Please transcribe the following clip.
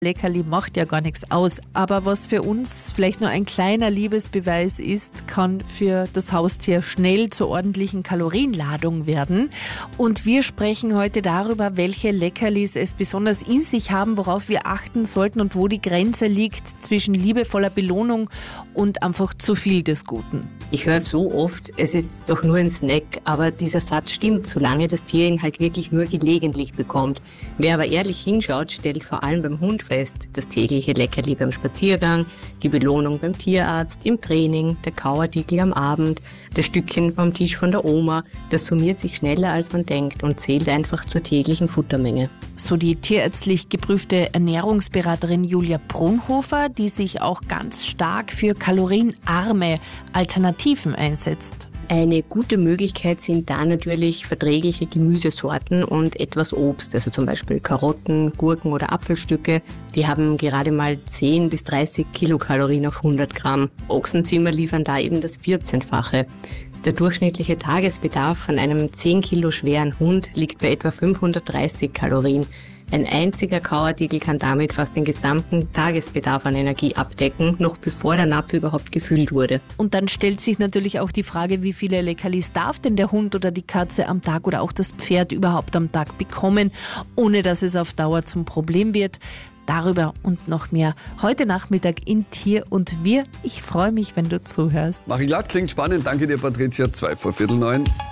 Leckerli macht ja gar nichts aus. Aber was für uns vielleicht nur ein kleiner Liebesbeweis ist, kann für das Haustier schnell zur ordentlichen Kalorienladung werden. Und wir sprechen heute darüber, welche Leckerlis es besonders in sich haben, worauf wir achten sollten und wo die Grenze liegt zwischen liebevoller Belohnung und einfach zu viel des Guten. Ich höre so oft, es ist doch nur ein Snack, aber dieser Satz stimmt, solange das Tier ihn halt wirklich nur gelegentlich bekommt. Wer aber ehrlich hinschaut, stellt vor allem beim Hund fest, das tägliche Leckerli beim Spaziergang, die Belohnung beim Tierarzt, im Training, der Kauartikel am Abend, das Stückchen vom Tisch von der Oma, das summiert sich schneller als man denkt und zählt einfach zur täglichen Futtermenge. So die tierärztlich geprüfte Ernährungsberaterin Julia Brunhofer, die sich auch ganz stark für kalorienarme Alternativen einsetzt. Eine gute Möglichkeit sind da natürlich verträgliche Gemüsesorten und etwas Obst, also zum Beispiel Karotten, Gurken oder Apfelstücke. Die haben gerade mal 10 bis 30 Kilokalorien auf 100 Gramm. Ochsenzimmer liefern da eben das 14-fache. Der durchschnittliche Tagesbedarf von einem 10 Kilo schweren Hund liegt bei etwa 530 Kalorien. Ein einziger Kauartikel kann damit fast den gesamten Tagesbedarf an Energie abdecken, noch bevor der Napf überhaupt gefüllt wurde. Und dann stellt sich natürlich auch die Frage, wie viele Leckerlis darf denn der Hund oder die Katze am Tag oder auch das Pferd überhaupt am Tag bekommen, ohne dass es auf Dauer zum Problem wird. Darüber und noch mehr heute Nachmittag in Tier und Wir. Ich freue mich, wenn du zuhörst. Mach ich glatt, klingt spannend. Danke dir, Patricia. 8:45.